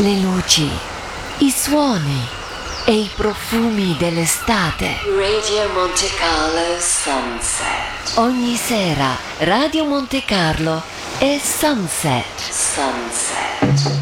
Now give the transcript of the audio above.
le luci, i suoni e i profumi dell'estate. Radio Monte Carlo Sunset. Ogni sera Radio Monte Carlo e Sunset. Sunset.